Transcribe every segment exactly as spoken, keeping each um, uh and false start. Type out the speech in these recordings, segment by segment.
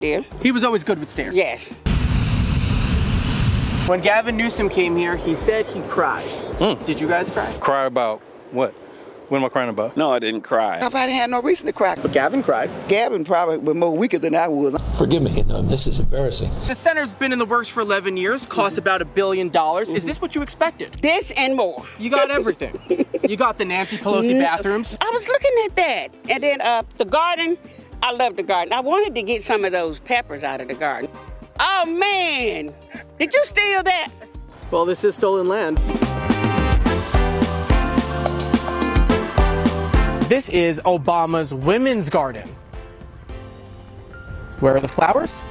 did. He was always good with stairs. Yes. When Gavin Newsom came here, he said he cried. Mm. Did you guys cry? Cry about what? What am I crying about? No, I didn't cry. Nobody had no reason to cry. But Gavin cried. Gavin probably was more weaker than I was. Forgive me, no, this is embarrassing. The center's been in the works for eleven years, cost mm-hmm. about a billion dollars. Mm-hmm. Is this what you expected? This and more. You got everything. You got the Nancy Pelosi bathrooms. I was looking at that. And then uh, the garden, I love the garden. I wanted to get some of those peppers out of the garden. Oh, man. Did you steal that? Well, this is stolen land. This is Obama's women's garden. Where are the flowers?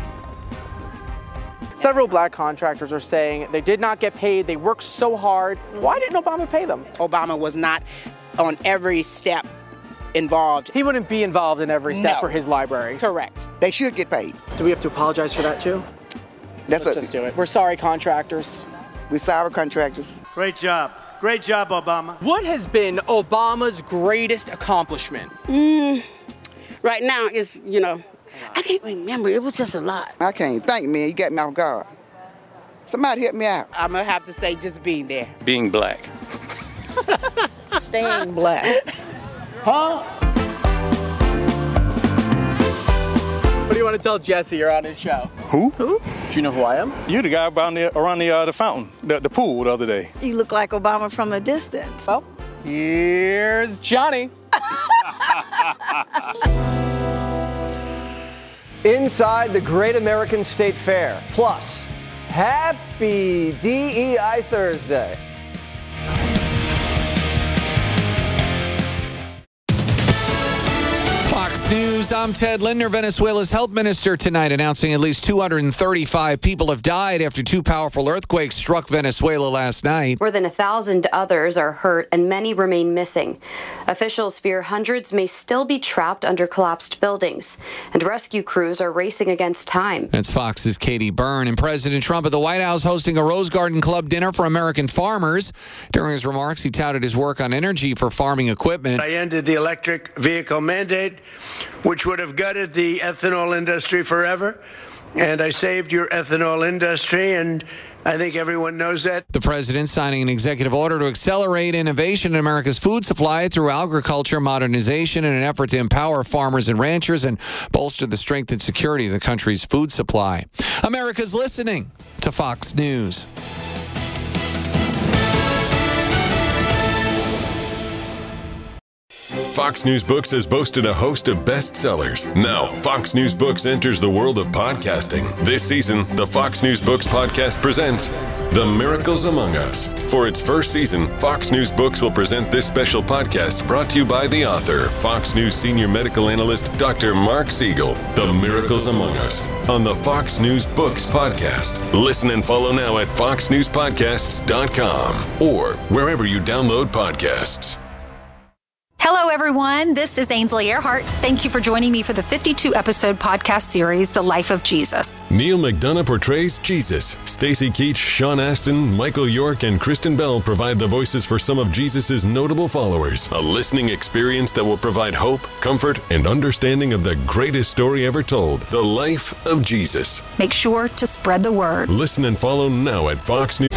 Several black contractors are saying they did not get paid. They worked so hard. Why didn't Obama pay them? Obama was not on every step involved. He wouldn't be involved in every step No. for his library. Correct. They should get paid. Do we have to apologize for that too? That's Let's a, just do it. We're sorry, contractors. We're sorry, contractors. Great job. Great job, Obama. What has been Obama's greatest accomplishment? Mm, right now, it's, you know, I can't remember. It was just a lot. I can't think, man. You got me off guard. Somebody help me out. I'm going to have to say just being there. Being black. Staying black. Huh? What do you want to tell Jesse? You're on his show. Who? Who? Do you know who I am? You the guy around the around the uh, the fountain, the, the pool the other day. You look like Obama from a distance. Well, here's Johnny. Inside the Great American State Fair. Plus, happy D E I Thursday. Fox News, I'm Ted Linder. Venezuela's health minister tonight announcing at least two hundred thirty-five people have died after two powerful earthquakes struck Venezuela last night. More than a thousand others are hurt and many remain missing. Officials fear hundreds may still be trapped under collapsed buildings, and rescue crews are racing against time. That's Fox's Katie Byrne. And President Trump at the White House hosting a Rose Garden Club dinner for American farmers. During his remarks, he touted his work on energy for farming equipment. I ended the electric vehicle mandate, which would have gutted the ethanol industry forever. And I saved your ethanol industry, and I think everyone knows that. The president signing an executive order to accelerate innovation in America's food supply through agriculture modernization in an effort to empower farmers and ranchers and bolster the strength and security of the country's food supply. America's listening to Fox News. Fox News Books has boasted a host of bestsellers. Now, Fox News Books enters the world of podcasting. This season, the Fox News Books podcast presents The Miracles Among Us. For its first season, Fox News Books will present this special podcast brought to you by the author, Fox News senior medical analyst, Doctor Mark Siegel. The Miracles Among Us on the Fox News Books podcast. Listen and follow now at fox news podcasts dot com or wherever you download podcasts. Hello, everyone. This is Ainsley Earhart. Thank you for joining me for the fifty-two episode podcast series, The Life of Jesus. Neil McDonough portrays Jesus. Stacy Keach, Sean Astin, Michael York, and Kristen Bell provide the voices for some of Jesus' notable followers. A listening experience that will provide hope, comfort, and understanding of the greatest story ever told, The Life of Jesus. Make sure to spread the word. Listen and follow now at Fox News.